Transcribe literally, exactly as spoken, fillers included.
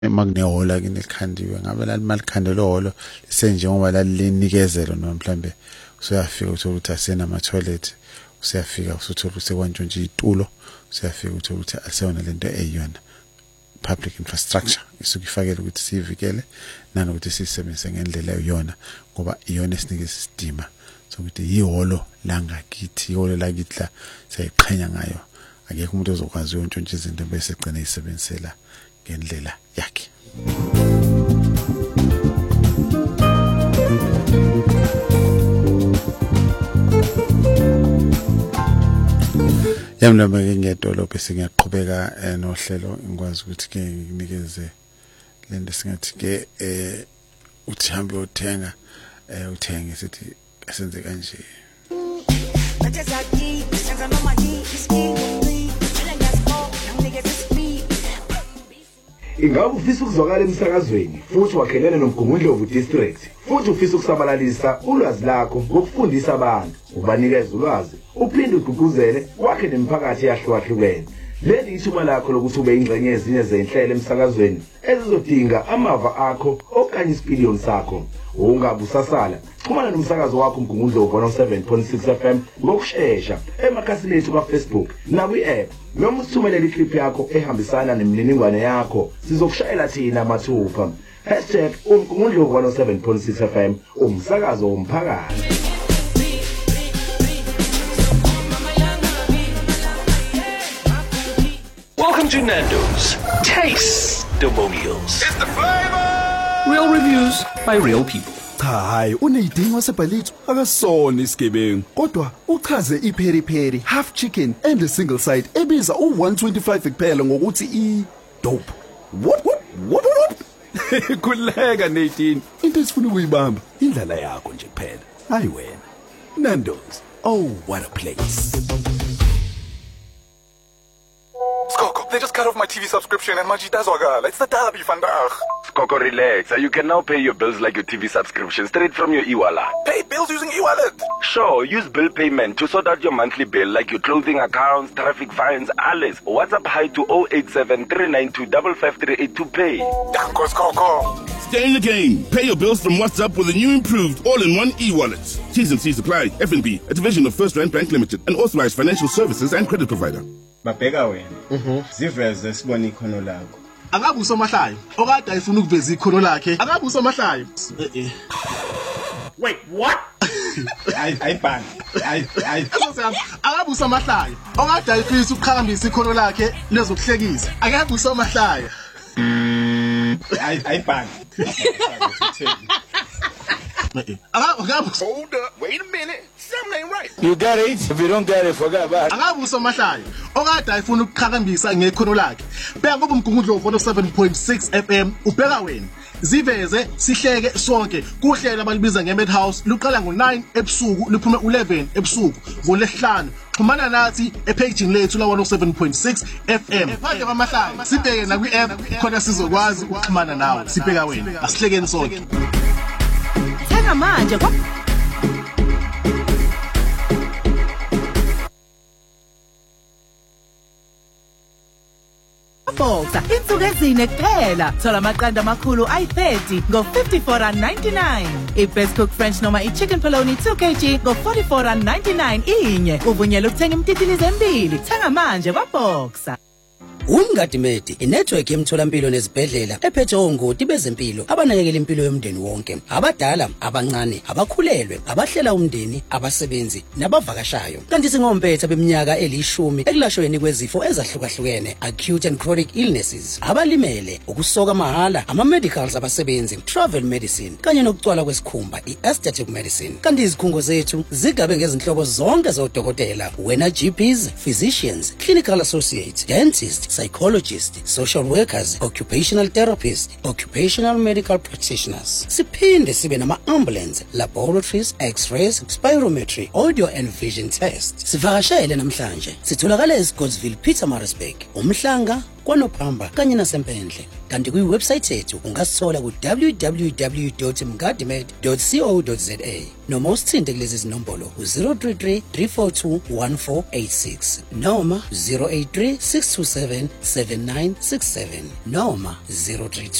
emakunehola kinekhandiwe ngabe lali malikhandelo holo senjengoba lali linikezelo noma mhlambe usuyafika uthola ukuthi asena ama toilet usuyafika usuthola ukuthi kwantshontshe itulo usuyafika uthola ukuthi aseyona lento eyiyona public infrastructure isuke ifakela ukuthi sivikele nanokuthi sisebenzise ngendlela eyona ngoba iyona esinike isidima sokuthi iholo la ngakithi iholo la kitla siyayiqhenya ngayo akekho umuntu ozokwazi ukutshontsha izinto bese egcina isebenzisela ngendlela yakhe. Yamlamba ke ngedolophi singaqhubeka nohlelo ngikwazi ukuthi ke nginikeze lento singathi ke eh uthi hambe uthenga eh uthenge sithi asenze kanje. Ingabe ufisa ukuzwakala emsakazweni futhi wakhelene nomgungundlovu district futhi ufisa ukusabalalisa ulwazi lakho ngokufundisa abantu ubanikeza ulwazi uphinde ugqugquzele wakhe nemphakathi yahlukahlukene. Leli ithuba lakho lokuthi ube ingxenye ezinye zenhlelo emsakazweni ezizodinga amava akho okanye isipiliyoni sakho. Ungabe usasala xhumana nomsakazo wakho mgungundlovu one oh seven point six F M ngokusheshsha emakhasini ethu ka-Facebook nakwi-app noma usithumelele iclip yakho ehambisana nemininingwane yakho sizokushayela thina mathupha. hashtag umgungundlovu one oh seven point six F M umsakazo womphakathi. Welcome to Nando's Taste-Demonials. It's the flavor! Real reviews by real people. Cha hayi uneyidingo wasebhalitho akasona isigebengu kodwa uchaze ipheri pheri half chicken and a single side ebiza u one twenty-five kuphela ngokuthi I dope. What what what what? Kuleka Nadine into esifuna ukuyibamba indlela yakho nje kuphela. Hayi wena. Nando's. Oh what a place. Skoko, they just cut off my T V subscription and Maji Dazwagala. It's the derby, vandaag. Skoko, relax. You can now pay your bills like your T V subscription straight from your e-wallet. Pay bills using e-wallet? Sure, use bill payment to sort out your monthly bill like your clothing accounts, traffic fines, alles. WhatsApp hi to zero eight seven three nine two five five three eight to pay. Danko, Skoko. Stay in the game. Pay your bills from WhatsApp with a new improved all-in-one e-wallet. T's and C's apply. F N B, a division of First Rand Bank Limited, an authorized financial services and credit provider. Babheka wena mhm siveze sibona ikhono lakho akabe usomahlayo okade ayifuna ukuveza ikhono lakhe akabe usomahlayo eh eh wait what ay ay bang ay ay akabe usomahlayo okade ayifisa ukuqhakambisa ikhono lakhe lezokuhlekisa akabe usomahlayo ay ay bang Hold up, wait a minute. Something ain't right. You got it. If you don't get it, forget about it. Akabe usomahlayo okade ayifuna ukuqhakambisa ngekhono lakhe. Bheka ngoba umgungundlovu one oh seven point six F M ubheka wena. Ziveze sihleke sonke kuhlela abalibiza ngeMadhouse luqala ngo nine ebusuku luphume eleven ebusuku ngolesihlanu. Xhumana nathi epage lethu la one oh seven point six F M. Phande kwamahlayo sibheke na kwi-app khona sizokwazi ukuxhumana nawe. Sibheka wena. Asihlekeni sonke. Thenga manje kwa Boxa insuku ezine kuphela thola amaqanda amakhulu ayi thirty ngo fifty-four rand ninety-nine. I-best cook French noma i-chicken polony two kilograms ngo forty-four rand ninety-nine inye. Uvunyelwe ukuthenga imtitilizo embili. Thenga manje kwa Boxa. Umngadimedi inetwork yemtholampilo nezibhedlela ephethe ongoti bezempilo abanakekela impilo yomndeni wonke abadala abancane abakhulelwe abahlela umndeni abasebenzi nabavakashayo kanti singompetha beminyaka elishumi ekulashweni kwezifo ezahlukahlukene acute and chronic illnesses abalimele ukusoka mahala ama medicals abasebenzi travel medicine kanye nokucwala kwesikhumba i-aesthetic medicine kanti izikhungo zethu zigabe ngezinhlobo zonke zodokotela wena G Ps physicians clinical associates dentists psychologists, social workers, occupational therapists, occupational medical practitioners. Siphinde sibe nama ambulance, laboratories, x-rays, spirometry, audio and vision tests. Sivakashele namhlanje. Sitholakala eScottsville, Pietermaritzburg, uMhlanga, kwaNophamba kanye nasempendle. Kanti kuyiwebsite yethu ungasithola ku w w w dot mgadimed dot co dot za noma usithinte kulezi zinombolo zero three three three four two one four eight six noma zero eight three six two seven seven nine six seven noma zero three two